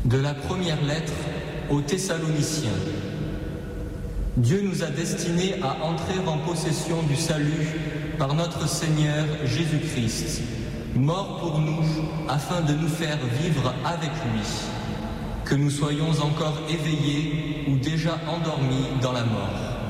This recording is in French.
De la première lettre aux Thessaloniciens. Dieu nous a destinés à entrer en possession du salut par notre Seigneur Jésus-Christ, mort pour nous afin de nous faire vivre avec lui, que nous soyons encore éveillés ou déjà endormis dans la mort.